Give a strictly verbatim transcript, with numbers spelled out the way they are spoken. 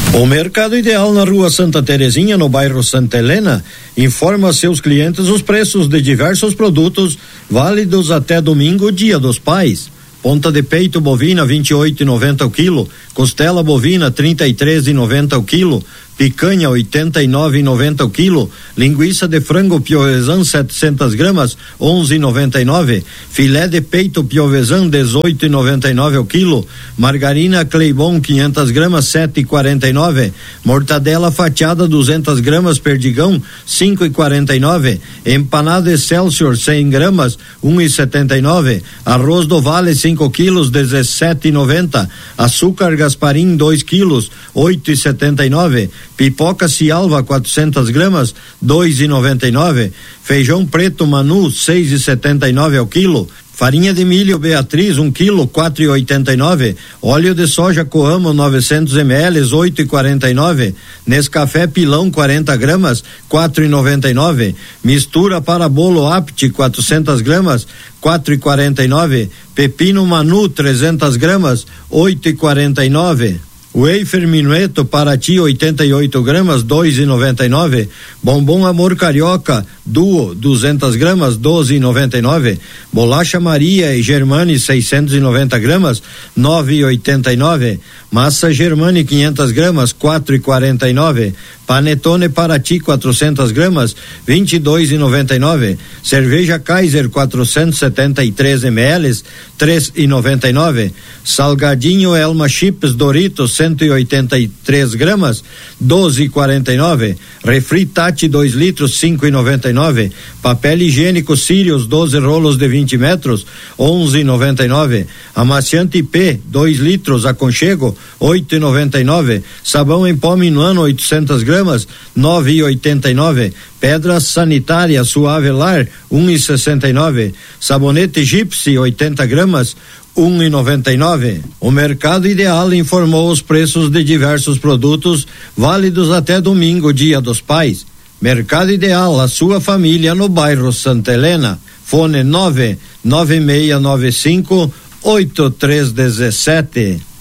O Mercado Ideal na Rua Santa Terezinha, no bairro Santa Helena, informa a seus clientes os preços de diversos produtos válidos até domingo, Dia dos Pais. Ponta de peito bovina vinte e oito e noventa o quilo, costela bovina trinta e três e noventa o quilo, picanha oitenta e nove e noventa o quilo, linguiça de frango piovesan setecentas gramas onze e noventa e nove, filé de peito piovesan dezoito e noventa e nove o quilo, margarina Cleibon quinhentas gramas sete e quarenta e nove, mortadela fatiada duzentas gramas Perdigão cinco e quarenta e nove, empanada Excelsior cem gramas um e setenta e nove, arroz do Vale cinco quilos dezessete e noventa, açúcar Gasparim dois quilos oito e setenta e nove, pipoca Cialva quatrocentas gramas dois e noventa e nove, feijão preto Manu seis e setenta e nove ao quilo, farinha de milho Beatriz um quilo quatro e oitenta e nove, óleo de soja Coamo novecentos mililitros oito e quarenta e nove, Nescafé Pilão quarenta gramas quatro e noventa e nove, mistura para bolo Apti quatrocentas gramas quatro e quarenta e nove, pepino Manu trezentas gramas oito e quarenta e nove, wafer Minueto Paraty oitenta e oito gramas dois e noventa e nove, bombom Amor Carioca Duo duzentas gramas doze e noventa e nove, bolacha Maria e Germani seiscentos e noventa gramas nove e oitenta e nove, massa Germani quinhentas gramas quatro e quarenta e nove, panetone Paraty quatrocentas gramas vinte e dois e noventa e nove, cerveja Kaiser quatrocentos e setenta e três mililitros três e noventa e nove, salgadinho Elma Chips Doritos cento e oitenta e três gramas doze e quarenta e nove, refri Tati dois litros cinco e noventa e nove, papel higiênico Sirius doze rolos de vinte metros onze e noventa e nove, amaciante P dois litros aconchego oito e noventa e nove, sabão em pó Minuano oitocentas gramas nove e oitenta e nove, pedra sanitária Suave Lar um e sessenta e nove, sabonete Gypsy oitenta gramas um e noventa e nove. O Mercado Ideal informou os preços de diversos produtos válidos até domingo, Dia dos Pais. Mercado Ideal, a sua família no bairro Santa Helena. Fone nove nove seis nove cinco oito três um sete.